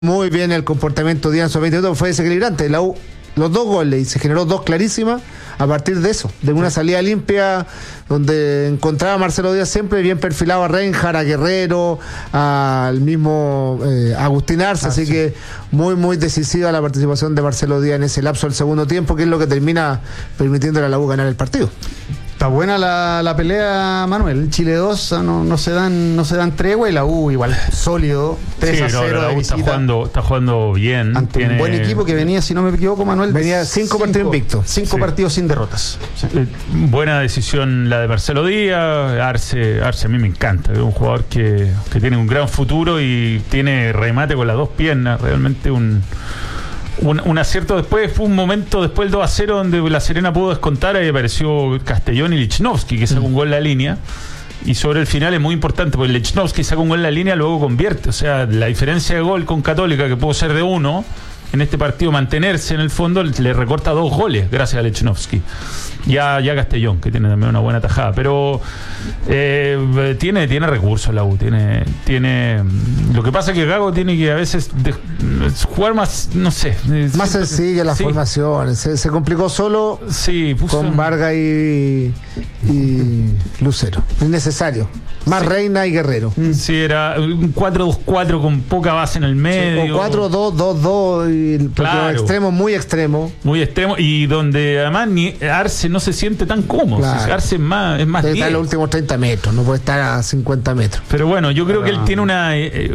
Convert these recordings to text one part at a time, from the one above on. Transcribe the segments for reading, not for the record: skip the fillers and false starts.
muy bien el comportamiento de Díaz en 20 minutos, fue desequilibrante. La U, los dos goles, y se generó dos clarísimas a partir de eso, de una salida limpia donde encontraba a Marcelo Díaz siempre bien perfilado a Reinhardt, a Guerrero, al mismo Agustín Arce, así que muy decisiva la participación de Marcelo Díaz en ese lapso del segundo tiempo, que es lo que termina permitiéndole a la U ganar el partido. Está buena la pelea, Manuel. Chile 2 no se dan tregua, y la U igual sólido, 3-0 la de U visita. está jugando bien. Ante un buen equipo que venía, si no me equivoco, Manuel, venía 5 partidos invictos. 5 partidos sin derrotas. Sí. Buena decisión la de Marcelo Díaz. Arce a mí me encanta. Es un jugador que tiene un gran futuro y tiene remate con las dos piernas. Realmente un acierto. Después fue un momento después del 2-0 donde La Serena pudo descontar y apareció Castellón y Lichnowsky, que sacó un gol en la línea. Y sobre el final es muy importante porque Lichnowsky saca un gol en la línea, luego convierte. O sea, la diferencia de gol con Católica, que pudo ser de 1 en este partido, mantenerse en el fondo, le recorta 2 goles gracias a Lichnowsky. Ya Castellón, que tiene también una buena tajada, pero tiene recursos la U, tiene lo que pasa es que Gago tiene que a veces jugar más, no sé, más sencilla las formaciones, se complicó solo con Vargas y Lucero, innecesario, más Reina y Guerrero. Sí, era un 4-2-4 con poca base en el medio, o 4-2-2-2, claro, extremo, muy extremo, y donde además ni Arce no se siente tan cómodo. Claro. Arce es más está en los últimos 30 metros, no puede estar a 50 metros. Pero bueno, yo creo que él tiene una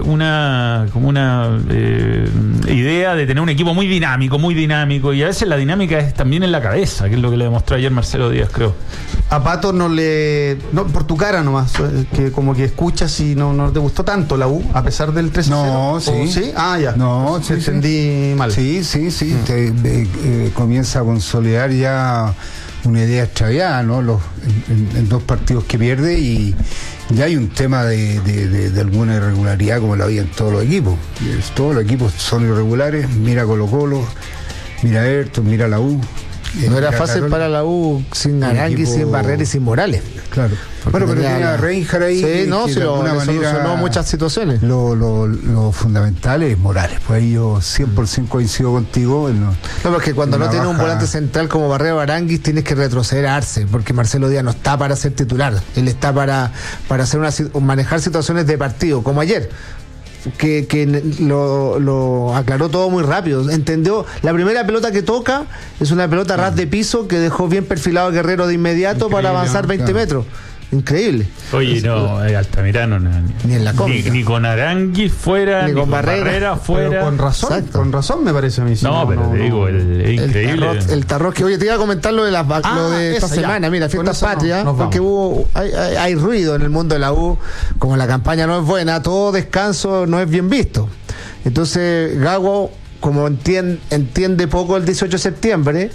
idea de tener un equipo muy dinámico, y a veces la dinámica es también en la cabeza, que es lo que le demostró ayer Marcelo Díaz, creo. A Pato no, por tu cara nomás, que como que escuchas y no te gustó tanto la U, a pesar del 3-0. No, sí. ¿Sí? Ah, ya. No, sí, entendí mal. Sí. Comienza a consolidar ya una idea extraviada, ¿no? En 2 partidos que pierde, y ya hay un tema de alguna irregularidad, como la había en todos los equipos. Todos los equipos son irregulares. Mira Colo-Colo, mira Everton, mira la U. No era fácil para la U sin Arangui, sin Barrera y sin Morales. Claro. Bueno, pero tenía Reinhardt ahí. Sí, de alguna manera solucionó muchas situaciones. Lo fundamental es Morales. Pues ahí yo 100% coincido contigo. No, porque cuando no tienes un volante central como Barrera o Aranguis, tienes que retroceder a Arce, porque Marcelo Díaz no está para ser titular. Él está para manejar situaciones de partido, como ayer. Que lo aclaró todo muy rápido. Entendió, la primera pelota que toca es una pelota ras de piso que dejó bien perfilado a Guerrero de inmediato. Increíble, para avanzar 20 metros. Increíble. Oye, Altamirano ni en la cómica. Ni con Arangui fuera, ni con Barrera fuera. Pero con razón me parece a mí. Te digo, es increíble. El Tarrosque. Oye, te iba a comentar lo de esta semana. Mira, Fiestas Patrias, porque hay ruido en el mundo de la U. Como la campaña no es buena, todo descanso no es bien visto. Entonces, Gago, como entiende poco el 18 de septiembre,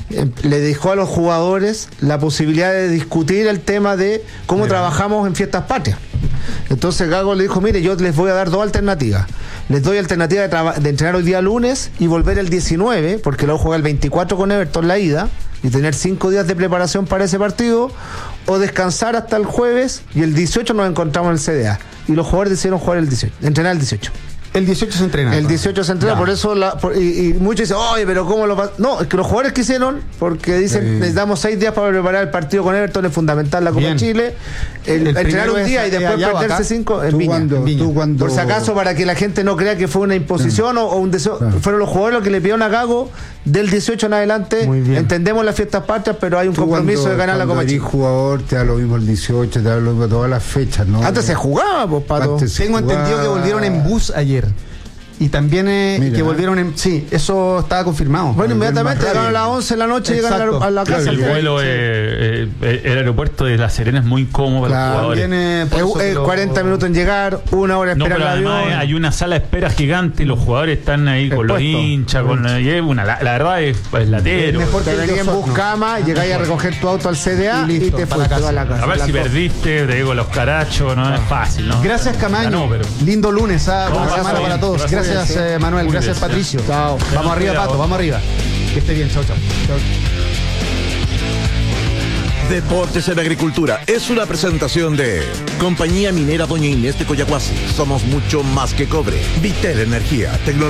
le dejó a los jugadores la posibilidad de discutir el tema de cómo trabajamos en Fiestas Patrias. Entonces Gago le dijo, mire, yo les voy a dar 2 alternativas. Les doy alternativa de entrenar hoy día lunes y volver el 19, porque luego juega el 24 con Everton la ida, y tener 5 días de preparación para ese partido, o descansar hasta el jueves, y el 18 nos encontramos en el CDA. Y los jugadores decidieron jugar el 18, entrenar el 18. El 18 se entrena. El 18 se entrena, por eso y muchos dicen, oye, pero ¿cómo lo pasa? No, es que los jugadores quisieron, porque dicen, necesitamos 6 días para preparar el partido con Everton, es fundamental la Copa de Chile. Entrenar un día y después perderse 5 en Viña. Por si acaso, para que la gente no crea que fue una imposición o un deseo, fueron los jugadores los que le pidieron a Gago del 18 en adelante. Entendemos las Fiestas Patrias, pero hay un compromiso de ganar la Copa de Chile. Jugador, te da lo mismo el 18, te da lo mismo todas las fechas, ¿no? Antes se jugaba, pues, Pato. Tengo entendido que volvieron en bus ayer. Y también que volvieron en... Sí, eso estaba confirmado. Bueno, inmediatamente llegaron a las 11 de la noche y llegaron a la casa. El vuelo, el aeropuerto de La Serena es muy cómodo para los jugadores. 40 minutos en llegar, 1 hora esperar el avión. Hay una sala de espera gigante y los jugadores están ahí con los hinchas. La verdad es latero. Es mejor que venir en Buscama, llegáis a recoger tu auto al CDA y te fuiste a la casa. A ver si perdiste, te digo, los carachos, no es fácil, ¿no? Gracias, Camaño. Lindo lunes, buena semana para todos. Gracias, Manuel. Gracias, Patricio. Chao. Vamos arriba, Pato. Vamos arriba. Que esté bien. Chao. Deportes en Agricultura es una presentación de Compañía Minera Doña Inés de Coyahuasi. Somos mucho más que cobre. Vitel Energía, tecnología.